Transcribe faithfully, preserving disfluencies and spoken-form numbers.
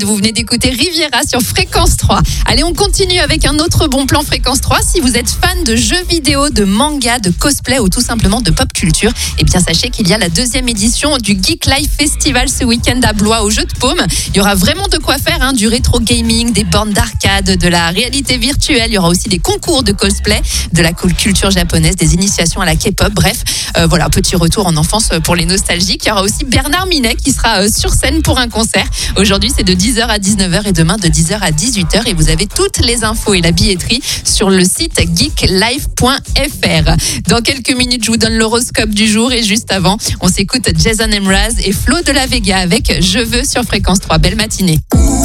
Vous venez d'écouter Riviera sur Fréquence trois. Allez, on continue avec un autre bon plan Fréquence trois. Si vous êtes fan de jeux vidéo, de manga, de cosplay ou tout simplement de pop culture, eh bien sachez qu'il y a la deuxième édition du Geek Life Festival ce week-end à Blois au Jeu de Paume. Il y aura vraiment de quoi faire, hein, du rétro gaming, des bornes d'arcade, de la réalité virtuelle. Il y aura aussi des concours de cosplay, de la culture japonaise, des initiations à la K-pop. Bref, euh, voilà, petit retour en enfance pour les nostalgiques. Il y aura aussi Bernard Minet qui sera euh, sur scène pour un concert. Aujourd'hui, c'est de dix heures à dix-neuf heures et demain de dix heures à dix-huit heures. Et vous avez toutes les infos et la billetterie sur le site geek life point f r. Dans quelques minutes, je vous donne l'horoscope du jour et juste avant, on s'écoute Jason Mraz et Flo de la Vega avec Je veux sur Fréquence trois. Belle matinée.